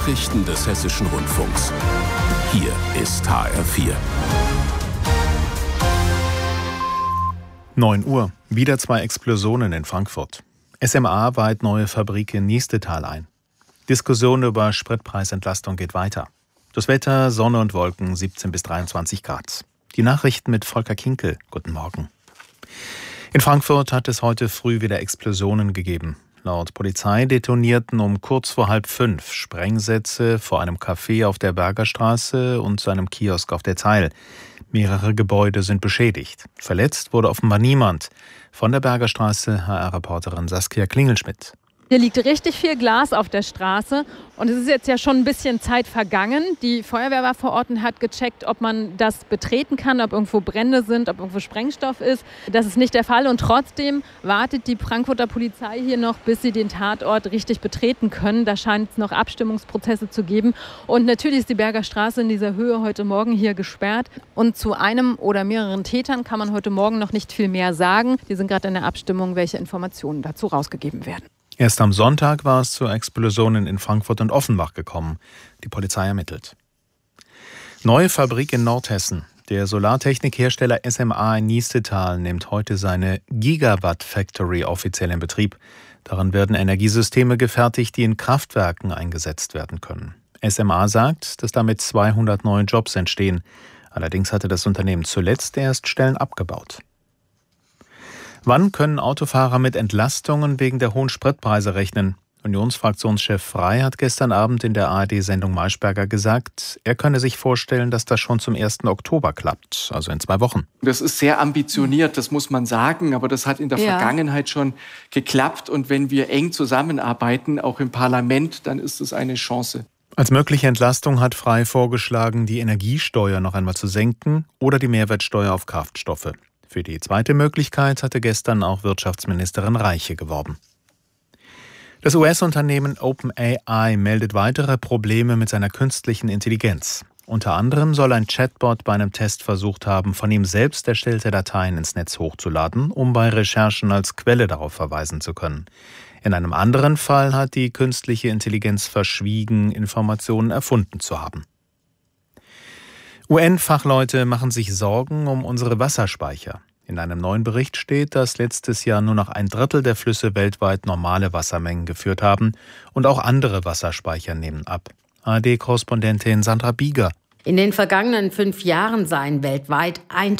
Nachrichten des Hessischen Rundfunks. Hier ist HR4. 9 Uhr. Wieder 2 Explosionen in Frankfurt. SMA weiht neue Fabrik in Niestetal ein. Diskussion über Spritpreisentlastung geht weiter. Das Wetter, Sonne und Wolken, 17 bis 23 Grad. Die Nachrichten mit Volker Kinkel. Guten Morgen. In Frankfurt hat es heute früh wieder Explosionen gegeben. Laut Polizei detonierten um kurz vor 4:30 Sprengsätze vor einem Café auf der Bergerstraße und einem Kiosk auf der Zeil. Mehrere Gebäude sind beschädigt. Verletzt wurde offenbar niemand. Von der Bergerstraße HR-Reporterin Saskia Klingelschmidt. Hier liegt richtig viel Glas auf der Straße und es ist jetzt ja schon ein bisschen Zeit vergangen. Die Feuerwehr war vor Ort und hat gecheckt, ob man das betreten kann, ob irgendwo Brände sind, ob irgendwo Sprengstoff ist. Das ist nicht der Fall und trotzdem wartet die Frankfurter Polizei hier noch, bis sie den Tatort richtig betreten können. Da scheint es noch Abstimmungsprozesse zu geben. Und natürlich ist die Bergerstraße in dieser Höhe heute Morgen hier gesperrt. Und zu einem oder mehreren Tätern kann man heute Morgen noch nicht viel mehr sagen. Die sind gerade in der Abstimmung, welche Informationen dazu rausgegeben werden. Erst am Sonntag war es zu Explosionen in Frankfurt und Offenbach gekommen. Die Polizei ermittelt. Neue Fabrik in Nordhessen. Der Solartechnikhersteller SMA in Niestetal nimmt heute seine Gigawatt Factory offiziell in Betrieb. Darin werden Energiesysteme gefertigt, die in Kraftwerken eingesetzt werden können. SMA sagt, dass damit 200 neue Jobs entstehen. Allerdings hatte das Unternehmen zuletzt erst Stellen abgebaut. Wann können Autofahrer mit Entlastungen wegen der hohen Spritpreise rechnen? Unionsfraktionschef Frey hat gestern Abend in der ARD-Sendung Maischberger gesagt, er könne sich vorstellen, dass das schon zum 1. Oktober klappt, also in 2 Wochen. Das ist sehr ambitioniert, das muss man sagen, aber das hat in der Vergangenheit schon geklappt. Und wenn wir eng zusammenarbeiten, auch im Parlament, dann ist es eine Chance. Als mögliche Entlastung hat Frey vorgeschlagen, die Energiesteuer noch einmal zu senken oder die Mehrwertsteuer auf Kraftstoffe. Für die zweite Möglichkeit hatte gestern auch Wirtschaftsministerin Reiche geworben. Das US-Unternehmen OpenAI meldet weitere Probleme mit seiner künstlichen Intelligenz. Unter anderem soll ein Chatbot bei einem Test versucht haben, von ihm selbst erstellte Dateien ins Netz hochzuladen, um bei Recherchen als Quelle darauf verweisen zu können. In einem anderen Fall hat die künstliche Intelligenz verschwiegen, Informationen erfunden zu haben. UN-Fachleute machen sich Sorgen um unsere Wasserspeicher. In einem neuen Bericht steht, dass letztes Jahr nur noch 1/3 der Flüsse weltweit normale Wassermengen geführt haben und auch andere Wasserspeicher nehmen ab. ARD-Korrespondentin Sandra Bieger. In den vergangenen 5 Jahren seien weltweit